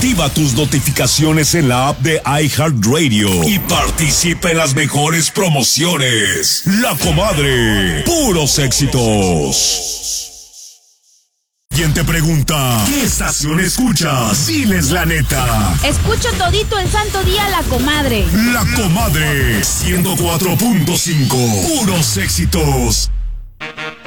Activa tus notificaciones en la app de iHeartRadio y participa en las mejores promociones. La Comadre, puros éxitos. ¿Quién te pregunta qué estación escuchas? Diles la neta. Escucho todito el santo día La Comadre. La Comadre 104.5, puros éxitos.